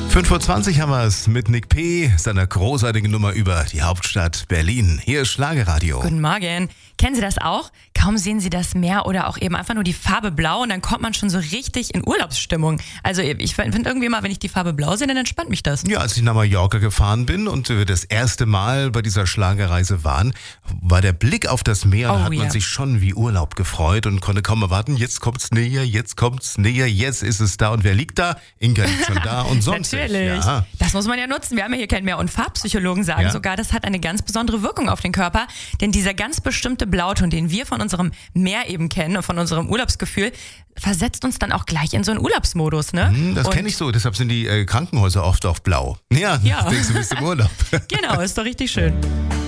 5:20 Uhr haben wir es mit Nick P., seiner großartigen Nummer über die Hauptstadt Berlin. Hier ist Schlagerradio. Guten Morgen. Kennen Sie das auch? Kaum sehen Sie das Meer oder auch eben einfach nur die Farbe Blau und dann kommt man schon so richtig in Urlaubsstimmung. Also ich finde irgendwie immer, wenn ich die Farbe Blau sehe, dann entspannt mich das. Ja, als ich nach Mallorca gefahren bin und wir das erste Mal bei dieser Schlagerreise waren, war der Blick auf das Meer, da hat man sich schon wie Urlaub gefreut und konnte kaum erwarten, jetzt kommt's näher, jetzt ist es da. Und wer liegt da? Inga liegt schon da und sonst. Natürlich. Ja. Das muss man ja nutzen. Wir haben ja hier kein Meer- und Farbpsychologen sagen sogar, das hat eine ganz besondere Wirkung auf den Körper, denn dieser ganz bestimmte Blauton, den wir von unserem Meer eben kennen und von unserem Urlaubsgefühl, versetzt uns dann auch gleich in so einen Urlaubsmodus, ne? Das kenne ich so, deshalb sind die Krankenhäuser oft auch blau. Ja. Denkst du, bist im Urlaub. Genau, ist doch richtig schön.